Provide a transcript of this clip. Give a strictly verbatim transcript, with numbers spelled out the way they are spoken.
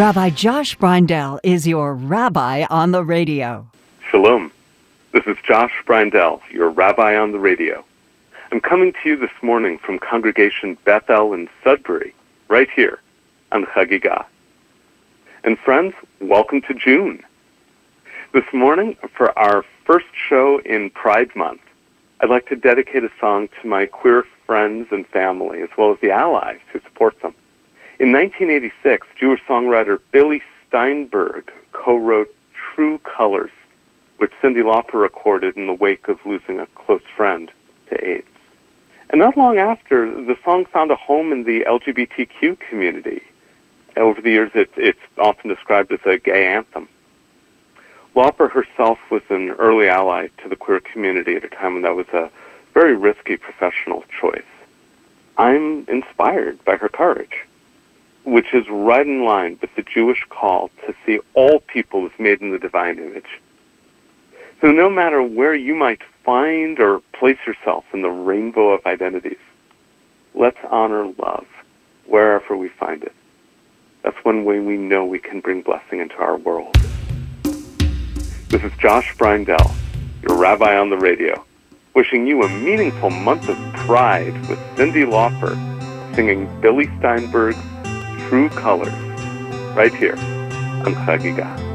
Rabbi Josh Brindell is your rabbi on the radio. Shalom. This is Josh Brindell, your rabbi on the radio. I'm coming to you this morning from Congregation Bethel in Sudbury, right here on Chagigah. And friends, welcome to June. This morning, for our first show in Pride Month, I'd like to dedicate a song to my queer friends and family, as well as the allies who support them. In nineteen eighty-six, Jewish songwriter Billy Steinberg co-wrote True Colors, which Cyndi Lauper recorded in the wake of losing a close friend to AIDS. And not long after, the song found a home in the L G B T Q community. Over the years, it, it's often described as a gay anthem. Lauper herself was an early ally to the queer community at a time when that was a very risky professional choice. I'm inspired by her courage, which is right in line with the Jewish call to see all people as made in the divine image. So no matter where you might find or place yourself in the rainbow of identities, let's honor love wherever we find it. That's one way we know we can bring blessing into our world. This is Josh Brindell, your rabbi on the radio, wishing you a meaningful month of pride with Cyndi Lauper singing Billy Steinberg's True Colors right here on Chagigah.